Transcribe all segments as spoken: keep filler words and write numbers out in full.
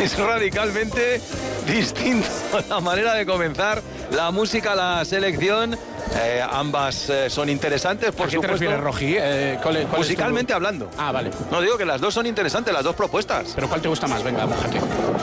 es radicalmente distinto la manera de comenzar la música, la selección. Eh, ambas eh, son interesantes, por ¿A qué supuesto. te refieres, Rogi? Eh, ¿cuál, cuál musicalmente tu... hablando. Ah, vale. No, digo que las dos son interesantes, las dos propuestas. ¿Pero cuál te gusta más? Venga, mójate.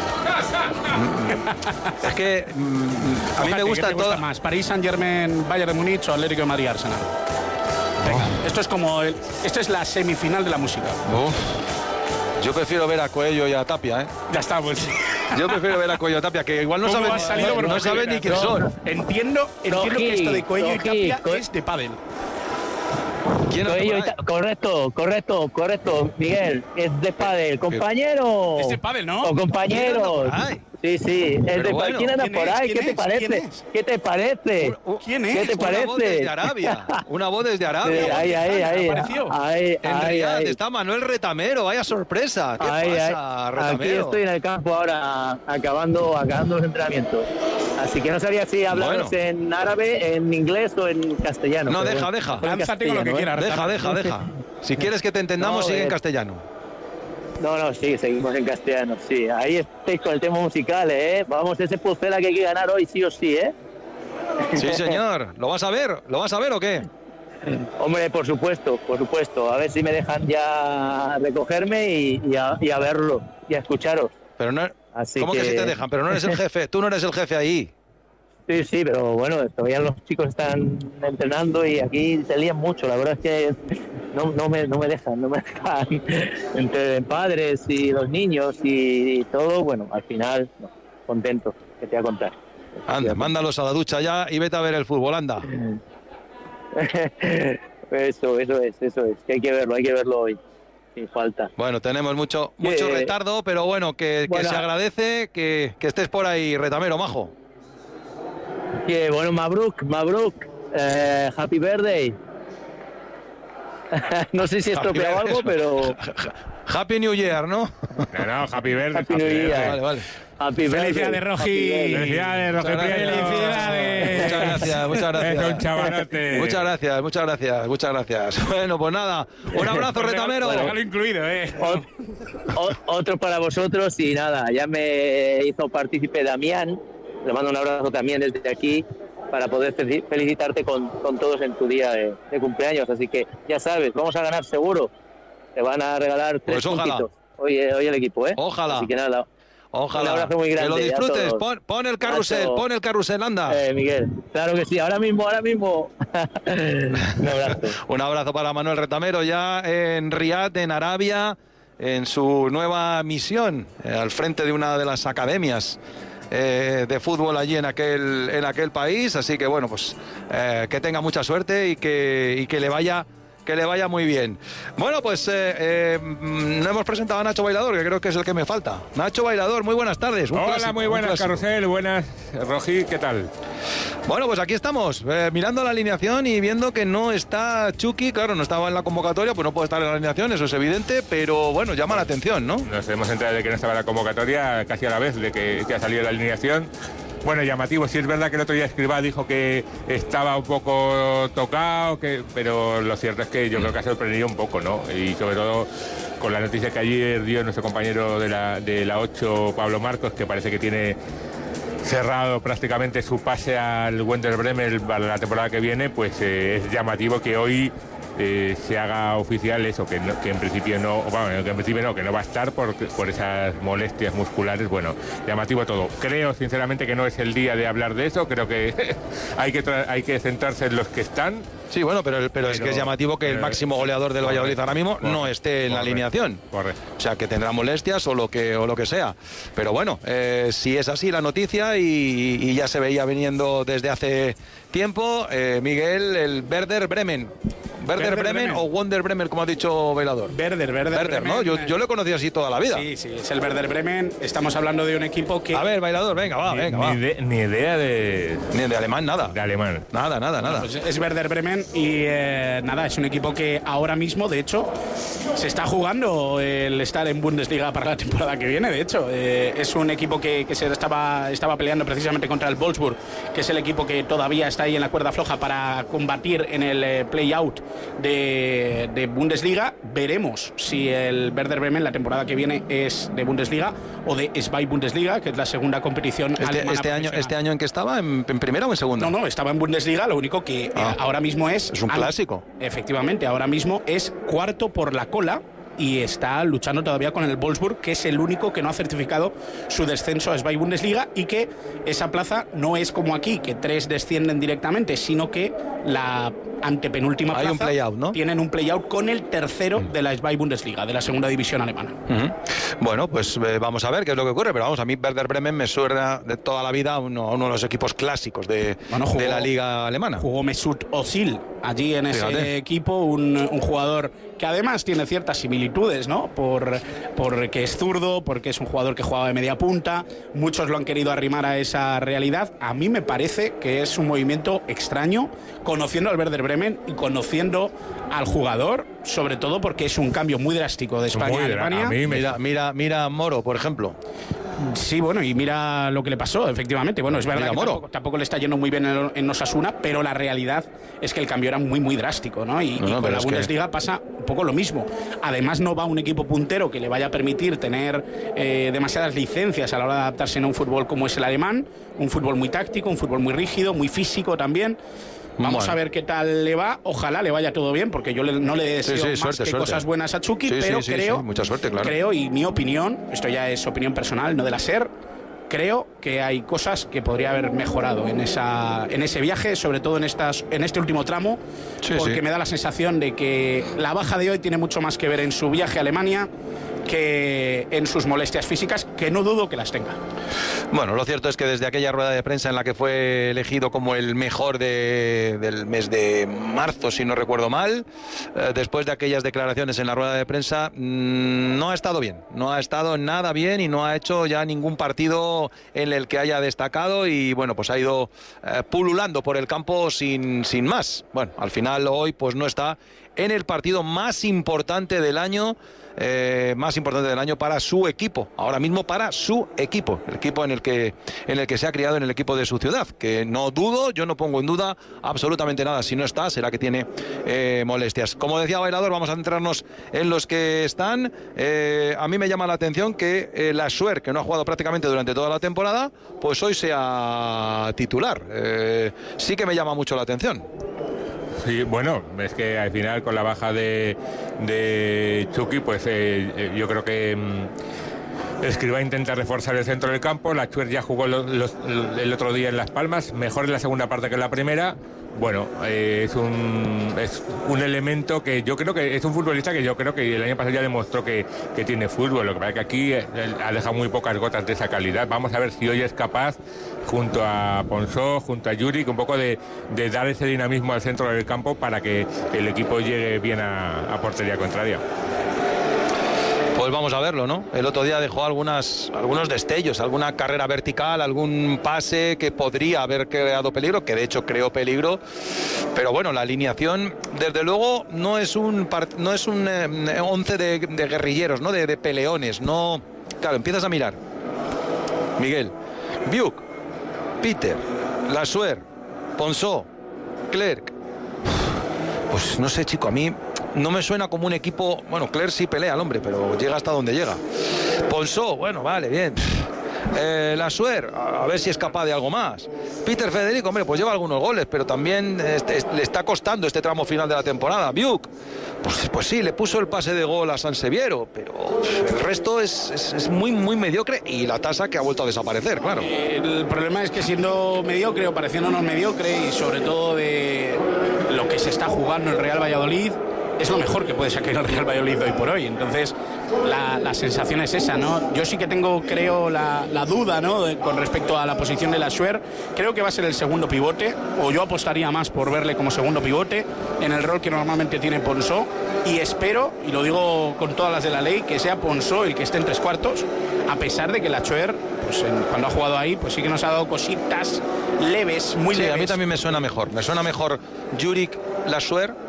Es que mm, a mí me gusta todo. ¿Qué te gusta más? ¿París, Saint-Germain, Bayern de Múnich o Atlético de Madrid, Arsenal? Venga, oh. esto es como el, esto es la semifinal de la música. Uf. Yo prefiero ver a Coello y a Tapia, ¿eh? Ya está, pues. Yo prefiero ver a Coello y a Tapia, que igual no saben, no, no saben ni quién son. Entiendo, entiendo Rogi, que esto de Coello Rogi, y Tapia Co es de pádel. ¿Quién Coello y correcto, correcto, correcto, Miguel, es de pádel. Compañero. Es de pádel, ¿no? O compañeros. Sí, sí, es de bueno, ¿quién anda por ahí? ¿Quién ¿Qué te es? parece? ¿Quién es? ¿Qué te parece? ¿Quién es? ¿Qué te parece? Una voz desde Arabia. Una voz desde Arabia. Sí, ahí, ahí, ahí. ahí, en ahí, Riyadh ahí. está Manuel Retamero, vaya sorpresa. ¿Qué ahí, pasa, ahí. Retamero? Aquí estoy en el campo ahora acabando, acabando los entrenamientos. Así que no sabía si hablaros bueno. en árabe, en inglés o en castellano. No, deja, bueno, deja. Lánzate con lo que quieras. Deja, deja, deja. Si quieres que te entendamos, no, sigue eh. en castellano. No, no, sí, seguimos en castellano, sí. Ahí estáis con el tema musical, ¿eh? Vamos, ese Pucela que hay que ganar hoy sí o sí, ¿eh? Sí, señor. ¿Lo vas a ver? ¿Lo vas a ver o qué? Hombre, por supuesto, por supuesto. A ver si me dejan ya recogerme y, y, a, y a verlo y a escucharos. Pero no, Así ¿cómo que... que si te dejan? Pero no eres el jefe. Tú no eres el jefe ahí. Sí, sí, pero bueno, todavía los chicos están entrenando y aquí se lían mucho. La verdad es que no, no, me, no me dejan, no me dejan. Entre padres y los niños y, y todo, bueno, al final, no, contento, que te voy a contar. Anda, mándalos a la ducha ya y vete a ver el fútbol, anda. Eso, eso es, eso es, que hay que verlo, hay que verlo hoy. Sin falta. Bueno, tenemos mucho, mucho eh, retardo, pero bueno, que, bueno, que se agradece que, que estés por ahí, Retamero, majo. Que bueno, Mabruk, Mabruk, eh, Happy Birthday. No sé si he estropeado algo, pero... Happy New Year, ¿no? No, no, Happy Birthday. Happy New Year. Vale, vale. Happy Felicidades, Rogi. Felicidades, Rogi. Felicidades. Muchas gracias, muchas gracias. Es un chavalote. Muchas gracias, muchas gracias, muchas gracias. Bueno, pues nada, un abrazo, Retamero. Regalo incluido, ¿eh? O, o, otro para vosotros y nada, ya me hizo partícipe Damián. Le mando un abrazo también desde aquí para poder felicitarte con, con todos en tu día de, de cumpleaños. Así que ya sabes, vamos a ganar seguro. Te van a regalar tres pues puntitos hoy, hoy el equipo, ¿eh? Ojalá. Así que nada, ojalá. Un abrazo muy grande. Que lo disfrutes. Pon, pon el carrusel, Nacho. pon el carrusel, anda. Eh, Miguel, claro que sí. Ahora mismo, ahora mismo. Un abrazo. Un abrazo para Manuel Retamero ya en Riyadh, en Arabia, en su nueva misión, eh, al frente de una de las academias Eh, de fútbol allí en aquel en aquel país, así que bueno, pues eh, que tenga mucha suerte y que, y que le vaya que le vaya muy bien. Bueno, pues eh, eh, no hemos presentado a Nacho Bailador, que creo que es el que me falta. Nacho Bailador, muy buenas tardes. Un Hola, clásico, muy buenas, Carrusel, buenas, Rogi, ¿qué tal? Bueno, pues aquí estamos, eh, mirando la alineación y viendo que no está Chucky, claro, no estaba en la convocatoria, pues no puede estar en la alineación, eso es evidente, pero bueno, llama la atención, ¿no? Nos hemos enterado de que no estaba en la convocatoria casi a la vez de que, que ha salido la alineación. Bueno, llamativo, sí es verdad que el otro día Escribá dijo que estaba un poco tocado, que, pero lo cierto es que yo creo que ha sorprendido un poco, ¿no? Y sobre todo con la noticia que ayer dio nuestro compañero de la, de la ocho, Pablo Marcos, que parece que tiene cerrado prácticamente su pase al Werder Bremen para la temporada que viene, pues eh, es llamativo que hoy eh, se haga oficial eso, que, no, que en principio no, bueno, que en principio no, que no va a estar por, por esas molestias musculares. Bueno, llamativo todo. Creo sinceramente que no es el día de hablar de eso, creo que hay que tra- hay que centrarse en los que están. Sí, bueno, pero, pero, pero es que es llamativo que el máximo goleador del Valladolid ahora mismo correcto, no esté en correcto, la alineación. Correcto. O sea, que tendrá molestias o lo que, o lo que sea. Pero bueno, eh, si es así la noticia y, y ya se veía viniendo desde hace tiempo, eh, Miguel, el Werder Bremen. ¿Werder Bremen, Bremen o Wonder Bremen, como ha dicho Bailador? Werder, Werder, Werder, Bremen. ¿no? Yo, yo lo he conocido así toda la vida. Sí, sí, es el Werder Bremen. Estamos hablando de un equipo que... A ver, Bailador, venga, va, ni, venga, ni va. De, ni idea de... Ni de alemán, nada. De alemán. Nada, nada, nada. Bueno, pues es Werder Bremen y eh, nada, es un equipo que ahora mismo, de hecho, se está jugando el estar en Bundesliga para la temporada que viene. De hecho, eh, es un equipo que, que se estaba, estaba peleando precisamente contra el Wolfsburg, que es el equipo que todavía está ahí en la cuerda floja para combatir en el eh, play-out de, de Bundesliga. Veremos si el Werder Bremen la temporada que viene es de Bundesliga o de Zwei Bundesliga, que es la segunda competición este, alemana este año ¿Este año en que estaba? ¿En, en primera o en segunda? No, no, estaba en Bundesliga, lo único que ah, eh, ahora mismo es... Es un clásico. Efectivamente, ahora mismo es cuarto por la cola y está luchando todavía con el Wolfsburg, que es el único que no ha certificado su descenso a Zwei Bundesliga, y que esa plaza no es como aquí, que tres descienden directamente, sino que la antepenúltima Hay plaza un play-out, ¿no? tienen un play-out con el tercero mm. de la Zwei Bundesliga, de la segunda división alemana. Uh-huh. Bueno, pues eh, vamos a ver qué es lo que ocurre, pero vamos, a mí Werder Bremen me suena de toda la vida uno, uno de los equipos clásicos de, bueno, jugó, de la liga alemana. Jugó Mesut Özil allí en ese Fíjate. equipo, un, un jugador que además tiene ciertas similitudes, ¿no? Por, porque es zurdo, porque es un jugador que jugaba de media punta, muchos lo han querido arrimar a esa realidad. A mí me parece que es un movimiento extraño, conociendo al Werder Bremen y conociendo al jugador, sobre todo porque es un cambio muy drástico de España a Alemania. A mí me... Mira, mira, mira Moro, por ejemplo. Sí, bueno, y mira lo que le pasó, efectivamente. Bueno, es verdad que tampoco, tampoco le está yendo muy bien en, en Osasuna, pero la realidad es que el cambio era muy, muy drástico, ¿no? Y, no, y con la Bundesliga que... pasa un poco lo mismo. Además, no va un equipo puntero que le vaya a permitir tener eh, demasiadas licencias a la hora de adaptarse a un fútbol como es el alemán, un fútbol muy táctico, un fútbol muy rígido, muy físico también. Vamos bueno. a ver qué tal le va. Ojalá le vaya todo bien, porque yo le, no le deseo sí, sí, más suerte, que suerte. cosas buenas a Chucky, sí, pero sí, creo, sí, mucha suerte, claro. creo, y mi opinión, esto ya es opinión personal, no de la SER, creo que hay cosas que podría haber mejorado en esa en ese viaje, sobre todo en estas en este último tramo, sí, porque sí. me da la sensación de que la baja de hoy tiene mucho más que ver en su viaje a Alemania que en sus molestias físicas, que no dudo que las tenga. Bueno, lo cierto es que desde aquella rueda de prensa en la que fue elegido como el mejor de, del mes de marzo, si no recuerdo mal, eh, después de aquellas declaraciones en la rueda de prensa, mmm, no ha estado bien, no ha estado nada bien y no ha hecho ya ningún partido en el que haya destacado, y bueno, pues ha ido eh, pululando por el campo sin, sin más. Bueno, al final hoy pues no está en el partido más importante del año, Eh, más importante del año para su equipo, ahora mismo para su equipo, el equipo en el que en el que se ha criado, en el equipo de su ciudad, que no dudo, yo no pongo en duda absolutamente nada. Si no está, será que tiene eh, molestias. Como decía Bailador, vamos a centrarnos en los que están. Eh, a mí me llama la atención que eh, la Schwer, que no ha jugado prácticamente durante toda la temporada, pues hoy sea titular. Eh, sí que me llama mucho la atención. Sí, bueno, es que al final con la baja de, de Chucky, pues eh, yo creo que mmm, Escribá intenta reforzar el centro del campo. La Schwer ya jugó los, los, el otro día en Las Palmas, mejor en la segunda parte que en la primera. Bueno, eh, es un es un elemento que yo creo que es un futbolista que yo creo que el año pasado ya demostró que, que tiene fútbol. Lo que pasa es que aquí ha dejado muy pocas gotas de esa calidad. Vamos a ver si hoy es capaz, junto a Ponsó, junto a Juric, un poco de, de dar ese dinamismo al centro del campo para que el equipo llegue bien a, a portería contraria. Pues vamos a verlo, ¿no? El otro día dejó algunas, algunos destellos, alguna carrera vertical, algún pase que podría haber creado peligro, que de hecho creó peligro, pero bueno, la alineación, desde luego, no es un no es un eh, once de, de guerrilleros, ¿no? De, de peleones, no. Claro, empiezas a mirar. Miguel, Biuk, Peter, La Schwer, Ponsó, Clerc. Pues no sé, chico, a mí no me suena como un equipo. Bueno, Clerc sí pelea al hombre, pero llega hasta donde llega. Ponsó, bueno, vale, bien. Eh, La Schwer, a, a ver si es capaz de algo más. Peter Federico, hombre, pues lleva algunos goles, pero también este, este, le está costando este tramo final de la temporada. Biuk, pues, pues sí, le puso el pase de gol a San Seviero, pero el resto es, es, es muy, muy mediocre, y la tasa que ha vuelto a desaparecer, claro. El problema es que siendo mediocre o pareciéndonos mediocre, y sobre todo de lo que se está jugando el Real Valladolid, es lo mejor que puede sacar el Real Valladolid hoy por hoy. Entonces la, la sensación es esa, ¿no? Yo sí que tengo, creo, la, la duda, ¿no? De, con respecto a la posición de La Schwer. Creo que va a ser el segundo pivote, o yo apostaría más por verle como segundo pivote en el rol que normalmente tiene Ponsó, y espero, y lo digo con todas las de la ley, que sea Ponsó el que esté en tres cuartos, a pesar de que La Schwer, pues en, cuando ha jugado ahí, pues sí que nos ha dado cositas leves, muy sí, leves. A mí también me suena mejor, me suena mejor Juric, La Schwer,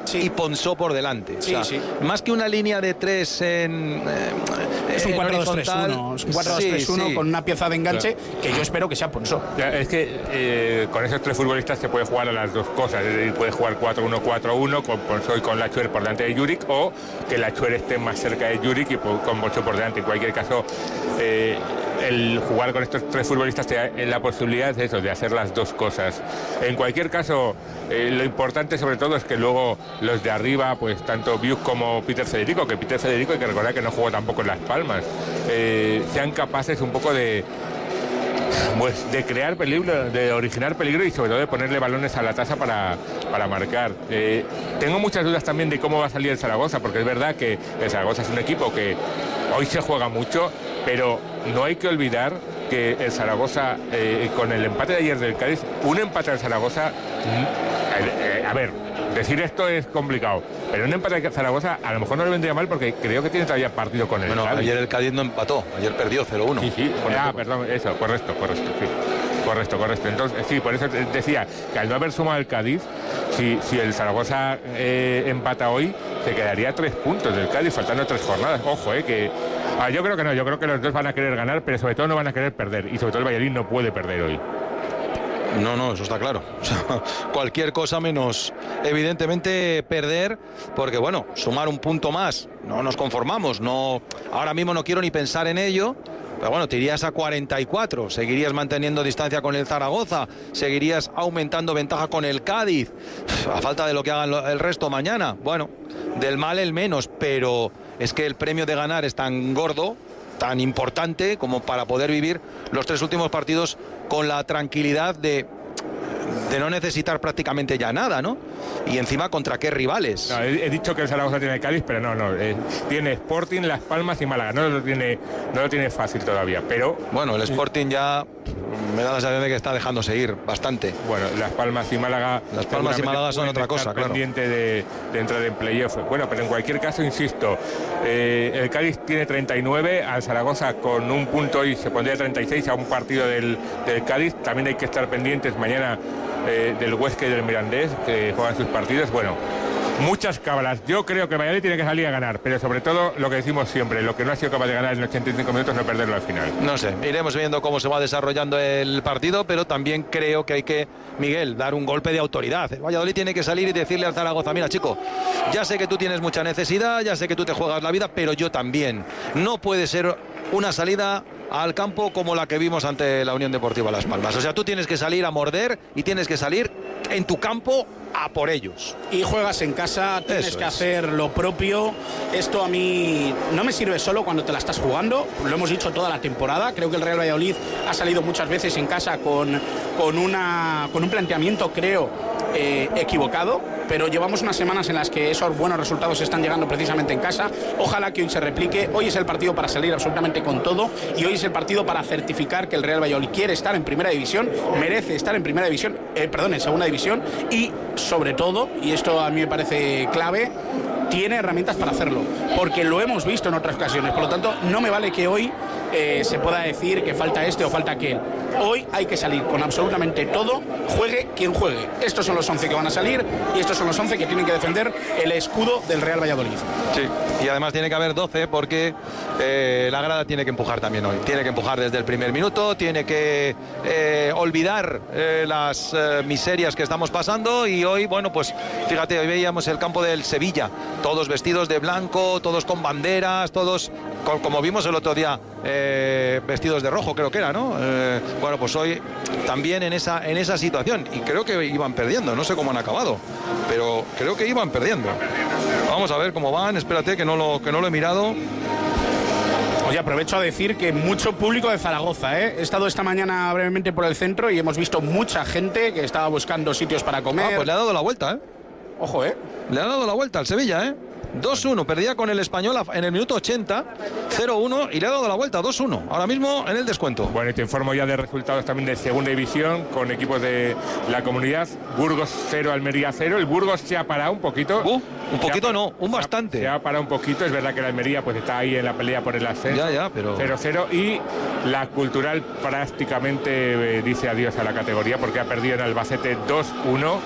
sí. y Ponsó por delante. Sí, o sea, sí. Más que una línea de tres en... Eh, es un cuatro dos tres uno, es un cuatro dos tres uno sí, sí. con una pieza de enganche claro. que yo espero que sea Ponsó. Es que eh, con esos tres futbolistas se puede jugar a las dos cosas, es decir, puede jugar cuatro uno cuatro uno con Ponsó y con Lachuer por delante de Juric, o que Lachuer esté más cerca de Juric y con Ponsó por delante. En cualquier caso, eh, el jugar con estos tres futbolistas te da la posibilidad de eso, de hacer las dos cosas. En cualquier caso, eh, lo importante sobre todo es que luego los de arriba, pues tanto Biuk como Peter Federico, que Peter Federico hay que recordar que no jugó tampoco en Las Palmas, eh, sean capaces un poco de pues de crear peligro, de originar peligro y sobre todo de ponerle balones a la taza para, para marcar. Eh, tengo muchas dudas también de cómo va a salir el Zaragoza, porque es verdad que el Zaragoza es un equipo que hoy se juega mucho, pero no hay que olvidar que el Zaragoza, eh, con el empate de ayer del Cádiz, un empate al Zaragoza, eh, eh, a ver, decir esto es complicado, pero un empate de Zaragoza a lo mejor no le vendría mal porque creo que tiene todavía partido con el bueno, Cádiz. Ayer el Cádiz no empató, ayer perdió cero uno. Sí, sí, ah, perdón, eso, correcto, correcto, sí. Correcto, correcto. Entonces, sí, por eso decía que al no haber sumado el Cádiz, si, si el Zaragoza eh, empata hoy, se quedaría a tres puntos del Cádiz, faltando tres jornadas. Ojo, eh, que ah, yo creo que no, yo creo que los dos van a querer ganar, pero sobre todo no van a querer perder. Y sobre todo el Valladolid no puede perder hoy. No, no, eso está claro. O sea, cualquier cosa menos, evidentemente, perder, porque bueno, sumar un punto más, no nos conformamos, no, ahora mismo no quiero ni pensar en ello. Pero bueno, te irías a cuarenta y cuatro, seguirías manteniendo distancia con el Zaragoza, seguirías aumentando ventaja con el Cádiz, a falta de lo que hagan el resto mañana. Bueno, del mal el menos, pero es que el premio de ganar es tan gordo, tan importante como para poder vivir los tres últimos partidos con la tranquilidad de, de no necesitar prácticamente ya nada, ¿no? Y encima, ¿contra qué rivales? No, he, he dicho que el Zaragoza tiene el Cádiz, pero no, no. Eh, tiene Sporting, Las Palmas y Málaga. No lo tiene, no lo tiene fácil todavía, pero... Bueno, el Sporting ya me da la sensación de que está dejándose ir bastante. Bueno, Las Palmas y Málaga... Las Palmas y Málaga son otra cosa, claro. Pendiente de, de entrar en playoff. Bueno, pero en cualquier caso, insisto, eh, el Cádiz tiene treinta y nueve, al Zaragoza con un punto y se pondría treinta y seis a un partido del, del Cádiz. También hay que estar pendientes mañana eh, del Huesca y del Mirandés, que juegan sus partidos. Bueno, muchas cábalas. Yo creo que Valladolid tiene que salir a ganar, pero sobre todo lo que decimos siempre, lo que no ha sido capaz de ganar en ochenta y cinco minutos, no perderlo al final. No sé, iremos viendo cómo se va desarrollando el partido, pero también creo que hay que, Miguel, dar un golpe de autoridad. El Valladolid tiene que salir y decirle al Zaragoza: mira, chico, ya sé que tú tienes mucha necesidad, ya sé que tú te juegas la vida, pero yo también. No puede ser una salida al campo como la que vimos ante la Unión Deportiva Las Palmas. O sea, tú tienes que salir a morder y tienes que salir en tu campo a por ellos. Y juegas en casa, tienes Eso que es. hacer lo propio. Esto a mí no me sirve solo cuando te la estás jugando, lo hemos dicho toda la temporada. Creo que el Real Valladolid ha salido muchas veces en casa con, con, una, con un planteamiento, creo, eh, equivocado, pero llevamos unas semanas en las que esos buenos resultados están llegando precisamente en casa. Ojalá que hoy se replique. Hoy es el partido para salir absolutamente con todo y hoy es el partido para certificar que el Real Valladolid quiere estar en primera división, merece estar en primera división, eh, perdón, en segunda división y sobre todo, y esto a mí me parece clave, tiene herramientas para hacerlo, porque lo hemos visto en otras ocasiones. Por lo tanto, no me vale que hoy eh, se pueda decir que falta este o falta aquel. Hoy hay que salir con absolutamente todo, juegue quien juegue. Estos son los once que van a salir y estos son los once que tienen que defender el escudo del Real Valladolid. Sí, y además tiene que haber doce porque eh, la grada tiene que empujar también hoy. Tiene que empujar desde el primer minuto, tiene que eh, olvidar eh, las eh, miserias que estamos pasando. Y hoy, bueno, pues fíjate, hoy veíamos el campo del Sevilla, todos vestidos de blanco, todos con banderas, todos, con, como vimos el otro día, eh, vestidos de rojo, creo que era, ¿no? Eh, bueno, pues hoy también en esa, en esa situación, y creo que iban perdiendo, no sé cómo han acabado, pero creo que iban perdiendo. Vamos a ver cómo van, espérate que no lo, que no lo he mirado. Oye, aprovecho a decir que mucho público de Zaragoza, ¿eh? He estado esta mañana brevemente por el centro y hemos visto mucha gente que estaba buscando sitios para comer. Ah, pues le ha dado la vuelta, ¿eh? Ojo, ¿eh? Le ha dado la vuelta al Sevilla, ¿eh? dos uno, perdía con el Español en el minuto ochenta, cero uno, y le ha dado la vuelta, dos uno, ahora mismo en el descuento. Bueno, y te informo ya de resultados también de segunda división con equipos de la comunidad. Burgos cero, Almería cero. El Burgos se ha parado un poquito. Uh, un poquito ha, no, un bastante. Se ha, se ha parado un poquito, es verdad que la Almería pues está ahí en la pelea por el ascenso. Ya, ya, pero... cero cero, y la Cultural prácticamente eh, dice adiós a la categoría porque ha perdido en Albacete dos uno.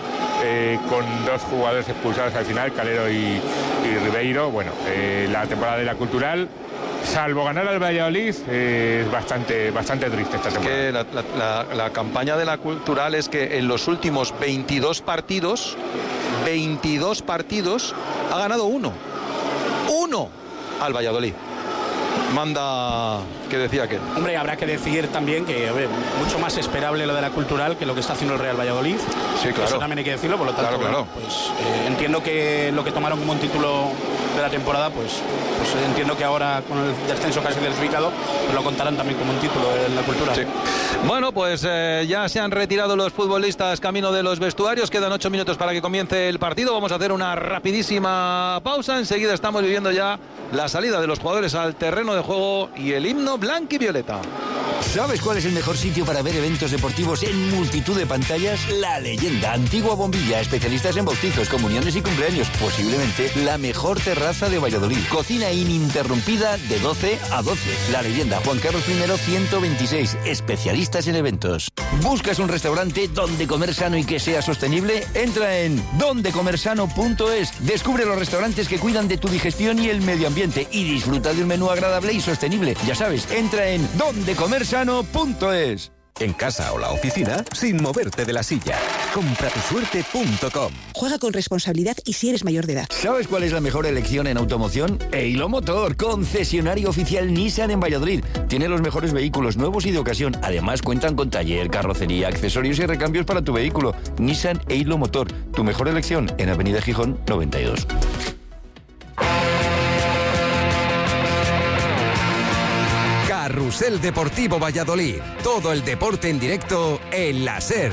eh, con dos jugadores expulsados al final, Calero y, y Ribeiro. Bueno, eh, la temporada de la Cultural, salvo ganar al Valladolid, eh, es bastante, bastante triste esta temporada. Es que la, la, la, la campaña de la Cultural es que en los últimos veintidós partidos, veintidós partidos, ha ganado uno. Uno al Valladolid. Manda, que decía que hombre, habrá que decir también que hombre, mucho más esperable lo de la Cultural que lo que está haciendo el Real Valladolid. Sí, claro. Eso también hay que decirlo, por lo tanto, claro, claro. Bueno, pues eh, entiendo que lo que tomaron como un título de la temporada, pues, pues entiendo que ahora con el descenso casi certificado, pues lo contarán también como un título de la Cultural. Sí. Bueno, pues eh, ya se han retirado los futbolistas camino de los vestuarios, quedan ocho minutos para que comience el partido, vamos a hacer una rapidísima pausa, enseguida estamos viviendo ya la salida de los jugadores al terreno de juego y el himno blanquivioleta. ¿Sabes cuál es el mejor sitio para ver eventos deportivos en multitud de pantallas? La Leyenda, Antigua Bombilla, especialistas en bautizos, comuniones y cumpleaños. Posiblemente la mejor terraza de Valladolid. Cocina ininterrumpida de doce a doce. La Leyenda, Juan Carlos primero, ciento veintiséis. Especialistas en eventos. ¿Buscas un restaurante donde comer sano y que sea sostenible? Entra en donde comer sano punto es. Descubre los restaurantes que cuidan de tu digestión y el medio ambiente y disfruta de un menú agradable y sostenible. Ya sabes, entra en donde comer sano punto es. En casa o la oficina, sin moverte de la silla. compra tu suerte punto com. Juega con responsabilidad y si eres mayor de edad. ¿Sabes cuál es la mejor elección en automoción? Eilo Motor, concesionario oficial Nissan en Valladolid. Tiene los mejores vehículos nuevos y de ocasión. Además, cuentan con taller, carrocería, accesorios y recambios para tu vehículo. Nissan Eilo Motor, tu mejor elección en Avenida Gijón noventa y dos. Carrusel Deportivo Valladolid. Todo el deporte en directo en la SER.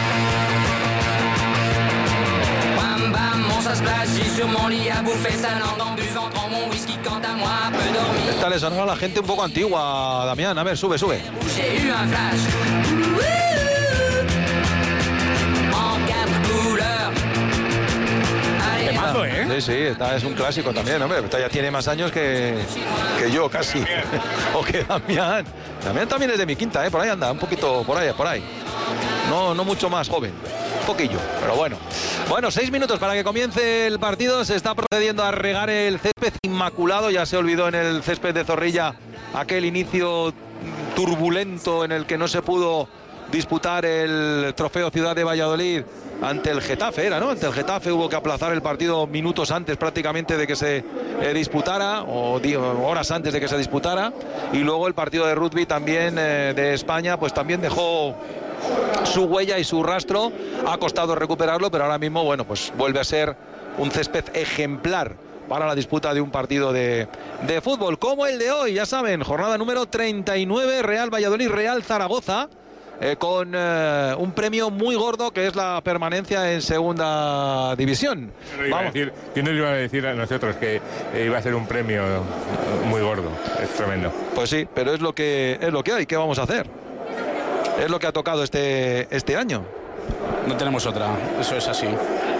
Esta le sonó a la gente un poco antigua, Damián. A ver, sube, sube. Temazo, ¿eh? Sí, sí, esta es un clásico también, hombre. Esta ya tiene más años que, que yo, casi. O que Damián. Damián también es de mi quinta, ¿eh? Por ahí anda, un poquito, por ahí, por ahí. No, no mucho más joven. Un poquillo, pero bueno. Bueno, seis minutos para que comience el partido. Se está procediendo a regar el césped inmaculado. Ya se olvidó en el césped de Zorrilla aquel inicio turbulento en el que no se pudo disputar el trofeo Ciudad de Valladolid ante el Getafe, era, ¿no? Ante el Getafe hubo que aplazar el partido minutos antes prácticamente de que se eh, disputara, o digo, horas antes de que se disputara, y luego el partido de rugby también eh, de España, pues también dejó su huella y su rastro. Ha costado recuperarlo, pero ahora mismo, bueno, pues vuelve a ser un césped ejemplar para la disputa de un partido de, de fútbol, como el de hoy, ya saben, jornada número treinta y nueve, Real Valladolid, Real Zaragoza. Eh, con eh, un premio muy gordo que es la permanencia en segunda división. ¿Quién nos iba a decir a nosotros que eh, iba a ser un premio muy gordo? Es tremendo. Pues sí, pero es lo que es lo que hay. ¿Qué vamos a hacer? Es lo que ha tocado este, este año. No tenemos otra, eso es así.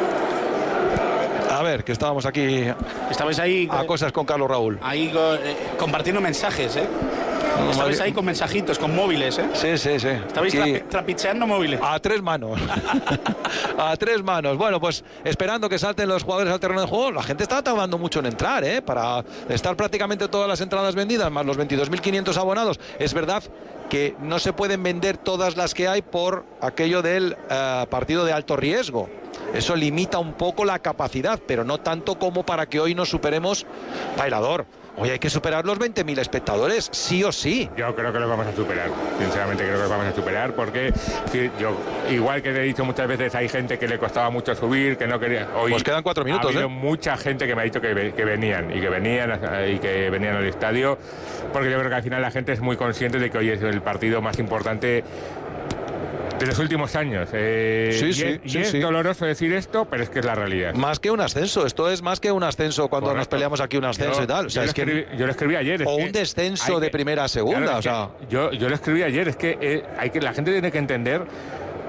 A ver, que estábamos aquí. Estabais ahí a cosas con Carlos Raúl. Ahí eh, compartiendo mensajes, ¿eh? No, Estabais ahí con mensajitos, con móviles, ¿eh? Sí, sí, sí. Estabais trapi trapicheando móviles. A tres manos. A tres manos. Bueno, pues esperando que salten los jugadores al terreno de juego. La gente está tardando mucho en entrar, ¿eh? Para estar prácticamente todas las entradas vendidas, más los veintidós mil quinientos abonados. Es verdad que no se pueden vender todas las que hay por aquello del uh, partido de alto riesgo. Eso limita un poco la capacidad, pero no tanto como para que hoy nos superemos Bailador. Hoy hay que superar los veinte mil espectadores, sí o sí. Yo creo que lo vamos a superar, sinceramente creo que lo vamos a superar, porque si yo, igual que te he dicho muchas veces, hay gente que le costaba mucho subir, que no quería... Hoy pues quedan cuatro minutos, ha habido ¿eh? mucha gente que me ha dicho que, que venían, y que venían, y que venían al estadio, porque yo creo que al final la gente es muy consciente de que hoy es el partido más importante de los últimos años. Eh, sí, y sí, es, y sí, es sí. doloroso decir esto, pero es que es la realidad. Más que un ascenso, esto es más que un ascenso cuando Correcto. Nos peleamos aquí un ascenso yo, y tal. O sea, yo, es lo escribí, que... yo lo escribí ayer. Es o que un descenso que, de primera a segunda. Claro, o sea... yo, yo lo escribí ayer, es que, eh, hay que la gente tiene que entender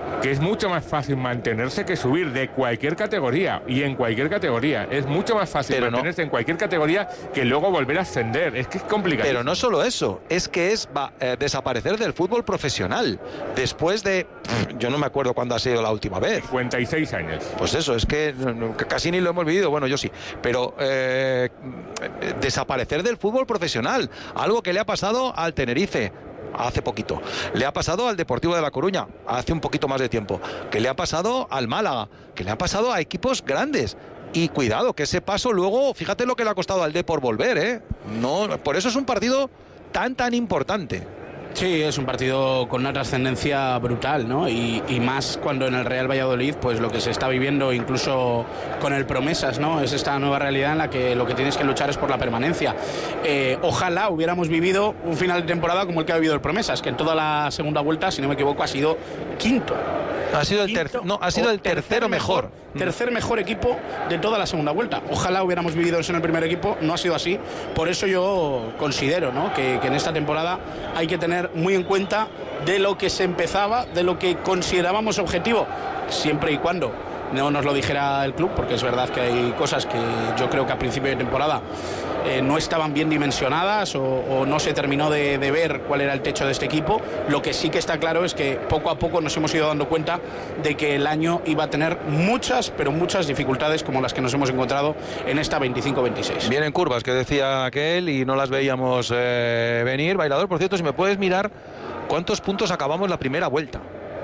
que es mucho más fácil mantenerse que subir de cualquier categoría y en cualquier categoría. Es mucho más fácil Pero mantenerse no. en cualquier categoría que luego volver a ascender. Es que es complicado. Pero no solo eso, es que es va, eh, desaparecer del fútbol profesional. Después de... Pff, yo no me acuerdo cuándo ha sido la última vez. cincuenta y seis años. Pues eso, es que, que casi ni lo hemos vivido. Bueno, yo sí. Pero eh, desaparecer del fútbol profesional. Algo que le ha pasado al Tenerife hace poquito, le ha pasado al Deportivo de La Coruña hace un poquito más de tiempo, que le ha pasado al Málaga, que le ha pasado a equipos grandes. Y cuidado, que ese paso luego, fíjate lo que le ha costado al Depor volver, ¿eh? No, por eso es un partido tan, tan importante. Sí, es un partido con una trascendencia brutal, ¿no? Y, y más cuando en el Real Valladolid, pues lo que se está viviendo incluso con el Promesas, ¿no? Es esta nueva realidad en la que lo que tienes que luchar es por la permanencia. Eh, ojalá hubiéramos vivido un final de temporada como el que ha vivido el Promesas, que en toda la segunda vuelta, si no me equivoco, ha sido quinto. Ha sido el, ter no, ha sido el tercero mejor. mejor. Tercer mejor equipo de toda la segunda vuelta. Ojalá hubiéramos vivido eso en el primer equipo, no ha sido así. Por eso yo considero, ¿no?, que, que en esta temporada hay que tener muy en cuenta de lo que se empezaba, de lo que considerábamos objetivo, siempre y cuando no nos lo dijera el club, porque es verdad que hay cosas que yo creo que a principio de temporada eh, no estaban bien dimensionadas o, o no se terminó de, de ver cuál era el techo de este equipo. Lo que sí que está claro es que poco a poco nos hemos ido dando cuenta de que el año iba a tener muchas, pero muchas dificultades como las que nos hemos encontrado en esta veinticinco veintiséis. Vienen curvas, que decía aquel, y no las veíamos eh, venir. Bailador, por cierto, si me puedes mirar cuántos puntos acabamos la primera vuelta.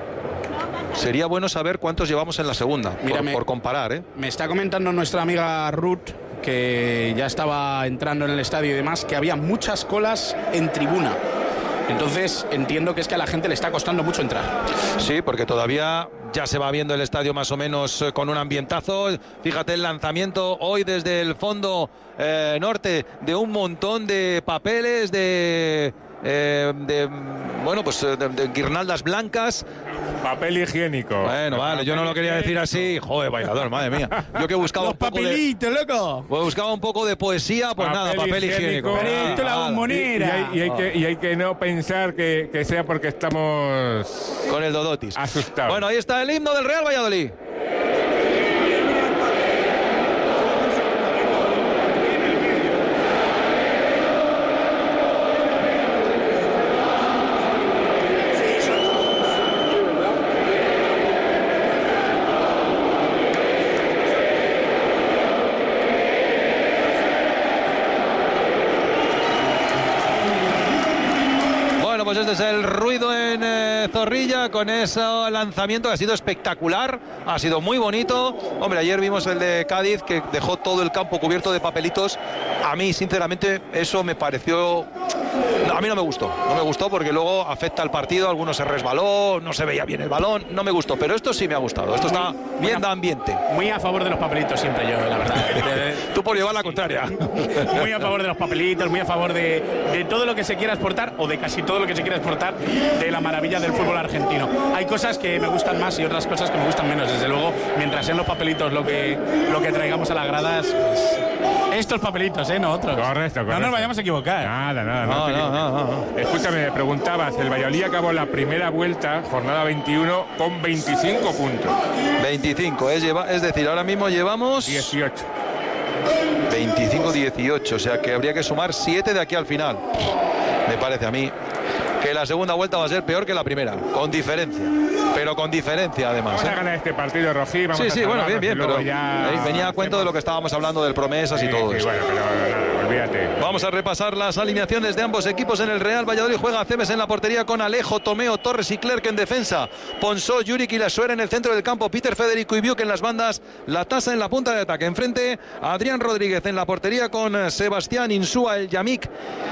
Sería bueno saber cuántos llevamos en la segunda, Mírame, por, por comparar, ¿eh? Me está comentando nuestra amiga Ruth, que ya estaba entrando en el estadio y demás, que había muchas colas en tribuna. Entonces entiendo que es que a la gente le está costando mucho entrar. Sí, porque todavía ya se va viendo el estadio más o menos eh, con un ambientazo. Fíjate el lanzamiento hoy desde el fondo eh, norte de un montón de papeles, de... Eh, de bueno, pues de, de guirnaldas blancas. Papel higiénico. Bueno, vale, papel yo no lo quería decir así. Joder, bailador, madre mía. Yo que buscaba Los un poco papelitos, de, loco. pues buscaba un poco de poesía, pues Papel nada, papel higiénico. higiénico. Pero esto es la bombonera. Y, y, hay, y, hay que, y hay que no pensar que, que sea porque estamos Con el Dodotis. asustados. Bueno, ahí está el himno del Real Valladolid. Pues este es el ruido en eh, Zorrilla con ese lanzamiento que ha sido espectacular, ha sido muy bonito. Hombre, ayer vimos el de Cádiz que dejó todo el campo cubierto de papelitos. A mí, sinceramente, eso me pareció... No, a mí no me gustó, no me gustó porque luego afecta al partido, algunos se resbaló, no se veía bien el balón, no me gustó, pero esto sí me ha gustado, esto está bien de ambiente. Muy a favor de los papelitos siempre yo, la verdad. Tú por llevar la contraria. Muy a favor de los papelitos, muy a favor de, de todo lo que se quiera exportar, o de casi todo lo que se quiera exportar de la maravilla del fútbol argentino. Hay cosas que me gustan más y otras cosas que me gustan menos, desde luego, mientras sean los papelitos lo que, lo que traigamos a las gradas, pues, estos papelitos, ¿eh? No otros. Correcto, correcto. No nos vayamos a equivocar. Nada, nada, No, no, no, no, no, no. Escúchame, me preguntabas, el Valladolid acabó la primera vuelta, jornada veintiuno, con veinticinco puntos. veinticinco, es, lleva, es decir, ahora mismo llevamos... dieciocho. veinticinco dieciocho, o sea que habría que sumar siete de aquí al final. Me parece a mí que la segunda vuelta va a ser peor que la primera, con diferencia, pero con diferencia además. Vamos ¿eh? a ganar este partido, Rojí. Vamos Sí, a sí, bueno, bien, bien, pero ya eh, venía a cuento de lo que estábamos hablando del Promesas sí, y todo sí, eso. bueno, pero nada, olvídate. Vamos a repasar las alineaciones de ambos equipos en el Real Valladolid. Juega Cebes en la portería con Alejo, Tomeo, Torres y Clerc en defensa. Ponsó, Yurik y Lasuera en el centro del campo. Peter, Federico y Biuk en las bandas. La Tasa en la punta de ataque. Enfrente, Adrián Rodríguez en la portería con Sebastián Insúa, el Yamik.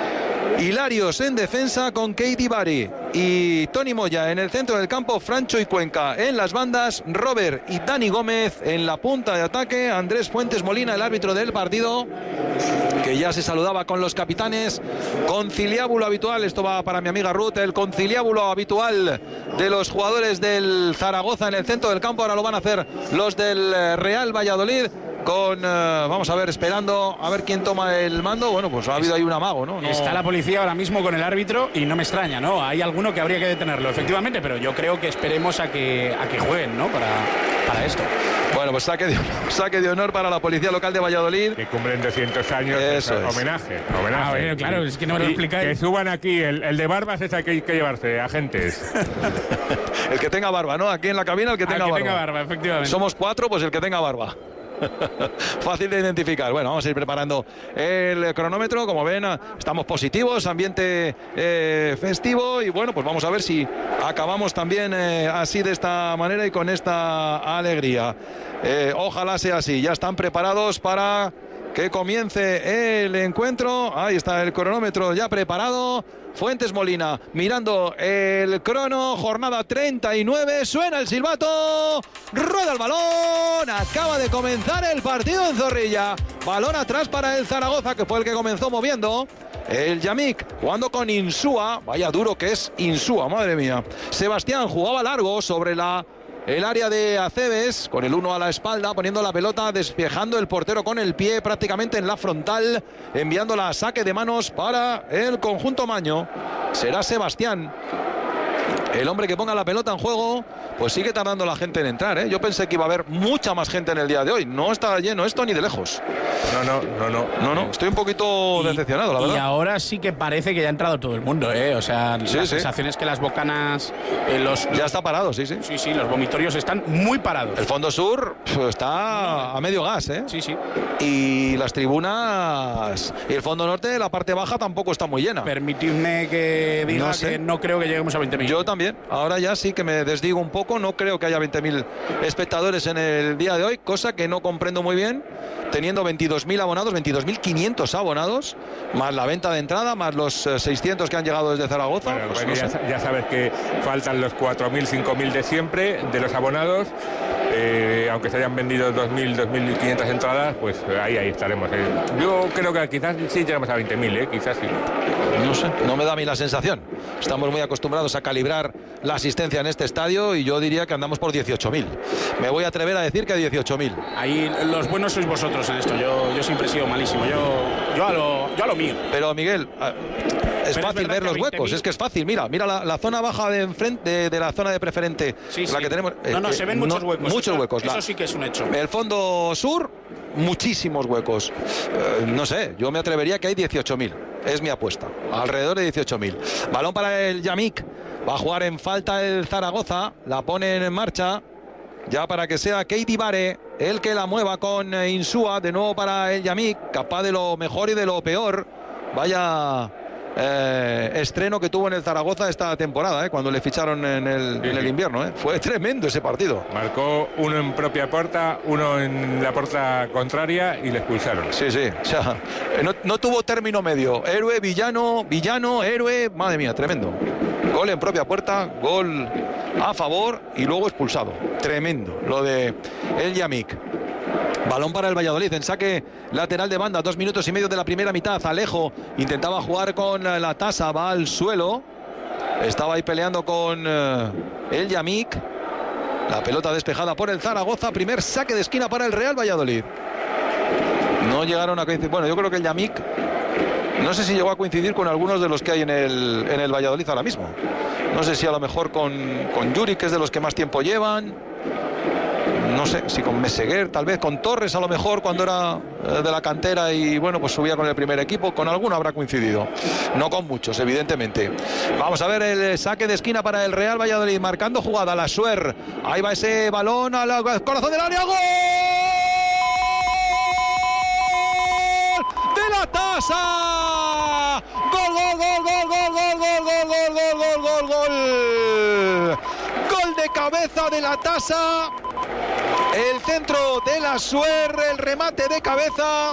Hilarios en defensa con Keidi Bari y Tony Moya en el centro del campo, Francho y Cuenca en las bandas, Robert y Dani Gómez en la punta de ataque, Andrés Fuentes Molina, el árbitro del partido, que ya se saludaba con los capitanes. Conciliábulo habitual, esto va para mi amiga Ruth, el conciliábulo habitual de los jugadores del Zaragoza en el centro del campo, ahora lo van a hacer los del Real Valladolid, con, eh, vamos a ver, esperando a ver quién toma el mando. Bueno, pues ha habido ahí un amago, ¿no? no... Está la policía ahora mismo con el árbitro y no me extraña, ¿no? Hay alguno que habría que detenerlo, efectivamente, pero yo creo que esperemos a que, a que jueguen, ¿no? Para, para esto. Bueno, pues saque de, saque de honor para la Policía Local de Valladolid. Que cumplen doscientos años. Eso es. Homenaje, homenaje. Ah, bueno, claro, es que no me lo explicáis. Que suban aquí, el, el de barbas es el que hay que llevarse, agentes. El que tenga barba, ¿no? Aquí en la cabina el que tenga el que barba. tenga barba, efectivamente. Somos cuatro, pues el que tenga barba. Fácil de identificar. Bueno, vamos a ir preparando el cronómetro. Como ven, estamos positivos, ambiente eh, festivo. Y bueno, pues vamos a ver si acabamos también eh, así, de esta manera y con esta alegría. Eh, ojalá sea así. Ya están preparados para que comience el encuentro. Ahí está el cronómetro ya preparado. Fuentes Molina mirando el crono, jornada treinta y nueve, suena el silbato, rueda el balón, acaba de comenzar el partido en Zorrilla, balón atrás para el Zaragoza, que fue el que comenzó moviendo. El Yamik jugando con Insúa, vaya duro que es Insúa, madre mía. Sebastián jugaba largo sobre la el área de Acebes, con el uno a la espalda, poniendo la pelota, despejando el portero con el pie prácticamente en la frontal, enviándola a saque de manos para el conjunto maño. Será Sebastián el hombre que ponga la pelota en juego. Pues sigue tardando la gente en entrar, ¿eh? Yo pensé que iba a haber mucha más gente en el día de hoy. No está lleno esto ni de lejos. No, no, no, no. No, no, estoy un poquito y, decepcionado, la verdad. Y ahora sí que parece que ya ha entrado todo el mundo, ¿eh? O sea, sí, la sí. sensación es que las bocanas... Eh, los, ya está parado, sí, sí. Sí, sí, los vomitorios están muy parados. El fondo sur está a medio gas, ¿eh? Sí, sí. Y las tribunas y el fondo norte, la parte baja tampoco está muy llena. Permitidme que diga no sé. que no creo que lleguemos a veinte mil. Yo también. Ahora ya sí que me desdigo un poco. No creo que haya veinte mil espectadores en el día de hoy, cosa que no comprendo muy bien, teniendo veintidós mil abonados, veintidós mil quinientos abonados, más la venta de entrada, más los seiscientos que han llegado desde Zaragoza. Bueno, pues bueno, no ya, sé. ya sabes que faltan los cuatro mil, cinco mil de siempre, de los abonados. Eh, aunque se hayan vendido dos mil, dos mil quinientas entradas, pues ahí, ahí estaremos. Eh. Yo creo que quizás sí llegamos a veinte mil, eh, quizás sí. No sé, no me da a mí la sensación. Estamos muy acostumbrados a calibrar la asistencia en este estadio y yo diría que andamos por dieciocho mil. Me voy a atrever a decir que dieciocho mil. Ahí los buenos sois vosotros en esto. Yo, yo siempre he sido malísimo. Yo, yo, a, lo, yo a lo mío. Pero Miguel... Es Pero fácil es ver los huecos, es que es fácil. Mira, mira la, la zona baja de enfrente de, de la zona de preferente, sí, la sí. que tenemos. No, no, eh, se ven muchos no, huecos. Muchos eso, huecos. Eso la, sí que es un hecho. El fondo sur, muchísimos huecos. Eh, no sé, yo me atrevería que hay dieciocho mil. Es mi apuesta. Alrededor de dieciocho mil. Balón para el Yamik. Va a jugar en falta el Zaragoza. La pone en marcha. Ya para que sea Keiti Bare el que la mueva con Insúa. De nuevo para el Yamik. Capaz de lo mejor y de lo peor. Vaya... Eh, estreno que tuvo en el Zaragoza esta temporada, eh, cuando le ficharon en el, sí, en el invierno, eh. Fue tremendo ese partido. Marcó uno en propia puerta, uno en la puerta contraria y le expulsaron. Sí, sí, o sea, no, no tuvo término medio, héroe, villano, villano, héroe, madre mía, tremendo. Gol en propia puerta, gol a favor y luego expulsado. Tremendo lo de el Yamik. Balón para el Valladolid en saque lateral de banda, dos minutos y medio de la primera mitad. Alejo intentaba jugar con la tasa, va al suelo, estaba ahí peleando con uh, el Yamik. La pelota despejada por el Zaragoza, primer saque de esquina para el Real Valladolid. No llegaron a coincidir, bueno, yo creo que el Yamik, no sé si llegó a coincidir con algunos de los que hay en el, en el Valladolid ahora mismo. No sé si a lo mejor con, con Yuri, que es de los que más tiempo llevan. No sé, si con Meseguer, tal vez con Torres a lo mejor cuando era eh, de la cantera y bueno, pues subía con el primer equipo, con alguno habrá coincidido, no con muchos evidentemente. Vamos a ver el saque de esquina para el Real Valladolid, marcando jugada, la Suer, ahí va ese balón al corazón del área, ¡gol! ¡De la tasa! ¡Gol, gol, gol, gol, gol, gol, gol, gol, gol, gol, gol, gol! ¡Gol de cabeza de la tasa! El centro de la Suer, el remate de cabeza.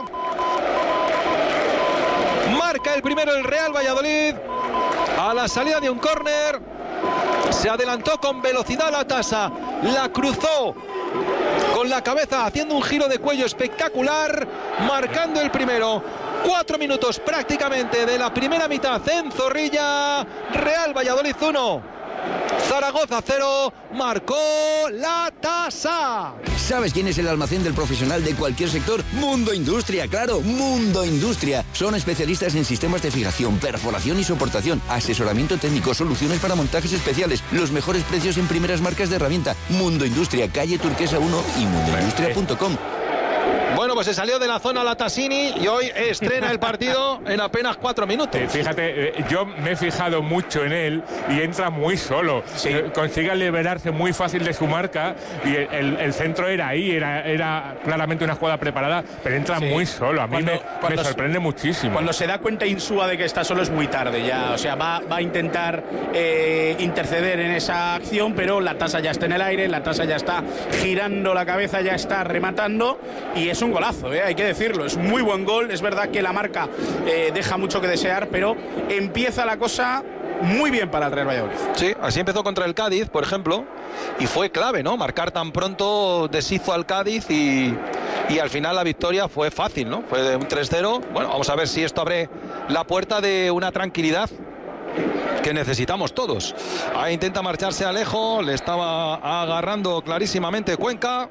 Marca el primero el Real Valladolid. A la salida de un córner. Se adelantó con velocidad la tasa. La cruzó con la cabeza haciendo un giro de cuello espectacular. Marcando el primero. Cuatro minutos prácticamente de la primera mitad en Zorrilla. Real Valladolid uno. Zaragoza cero, marcó la tasa. ¿Sabes quién es el almacén del profesional de cualquier sector? Mundo Industria, claro, Mundo Industria. Son especialistas en sistemas de fijación, perforación y soportación, asesoramiento técnico, soluciones para montajes especiales, los mejores precios en primeras marcas de herramienta. Mundo Industria, calle Turquesa uno y mundo industria punto com. Bueno, pues se salió de la zona la Tassini y hoy estrena el partido en apenas cuatro minutos. Eh, fíjate, eh, yo me he fijado mucho en él y entra muy solo. Sí. Eh, consigue liberarse muy fácil de su marca y el, el, el centro era ahí, era, era claramente una jugada preparada, pero entra sí. muy solo. A mí cuando, me, cuando me sorprende se, muchísimo. Cuando se da cuenta Insúa de que está solo es muy tarde ya. O sea, va, va a intentar eh, interceder en esa acción, pero la tasa ya está en el aire, la tasa ya está girando la cabeza, ya está rematando y es un golazo, ¿eh? Hay que decirlo, es muy buen gol. Es verdad que la marca eh, deja mucho que desear, pero empieza la cosa muy bien para el Real Valladolid. Sí, así empezó contra el Cádiz, por ejemplo, y fue clave, ¿no? Marcar tan pronto deshizo al Cádiz y, y al final la victoria fue fácil, ¿no? Fue de un tres cero. Bueno, vamos a ver si esto abre la puerta de una tranquilidad que necesitamos todos. Ahí intenta marcharse Alejo, le estaba agarrando clarísimamente Cuenca.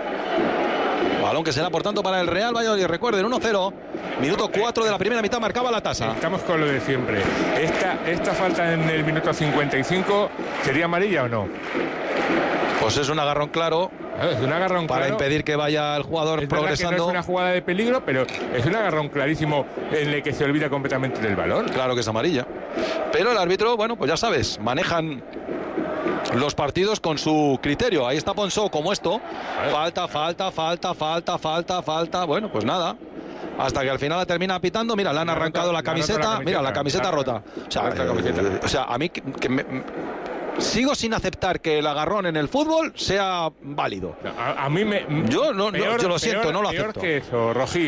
Balón que será por tanto para el Real Valladolid. Recuerden, uno cero, minuto cuatro de la primera mitad, marcaba la tasa. Estamos con lo de siempre. Esta, esta falta en el minuto cincuenta y cinco, ¿sería amarilla o no? Pues es un agarrón claro. Es un agarrón para claro. impedir que vaya el jugador es progresando. No es una jugada de peligro, pero es un agarrón clarísimo en el que se olvida completamente del balón. Claro que es amarilla. Pero el árbitro, bueno, pues ya sabes, manejan los partidos con su criterio. Ahí está Ponsó como esto. Falta, falta, falta, falta, falta, falta. Bueno, pues nada. Hasta que al final la termina pitando. Mira, le han arrancado la camiseta. Mira, la camiseta rota. O sea, eh, o sea a mí que, que me, sigo sin aceptar que el agarrón en el fútbol sea válido. A, a mí me... Yo no, peor, no yo lo siento, peor, no lo peor acepto. Que eso, Rojí.